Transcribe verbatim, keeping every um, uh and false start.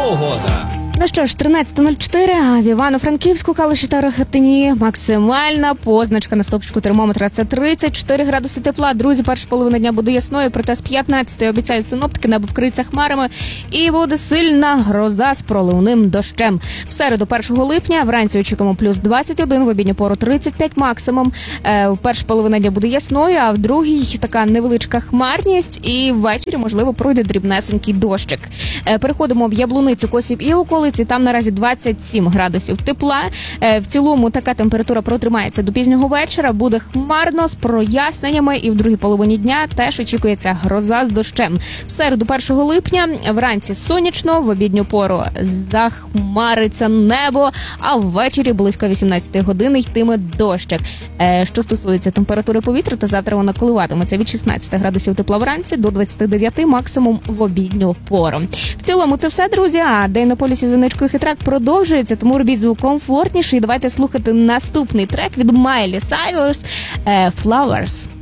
погода. Ну що ж, тринадцяте нуль чотири, а в Івано-Франківську, Калуші та Рахатині максимальна позначка на стовпчику термометра – це тридцять чотири градуси тепла. Друзі, перша половина дня буде ясною, проте з п'ятнадцятої обіцяють синоптики, небо вкриється хмарами і буде сильна гроза з проливним дощем. В середу, першого липня, вранці очікуємо плюс двадцять один, в обідню пору тридцять п'ять максимум. Е, перша половина дня буде ясною, а в другій така невеличка хмарність і ввечері, можливо, пройде дрібнесенький дощик. Е, переходимо в Яблуницю, Косів і околиці. Там наразі двадцять сім градусів тепла. В цілому така температура протримається до пізнього вечора. Буде хмарно з проясненнями і в другій половині дня теж очікується гроза з дощем. В середу, першого липня, вранці сонячно, в обідню пору захмариться небо, а ввечері близько вісімнадцятої години йтиме дощик. Що стосується температури повітря, то завтра вона коливатиметься від шістнадцяти градусів тепла вранці до двадцяти дев'яти максимум в обідню пору. В цілому це все, друзі. А День на полюсі за ничкою хитрак продовжується, тому робіть звук комфортніше і давайте слухати наступний трек від Майлі Сайрус «Flowers».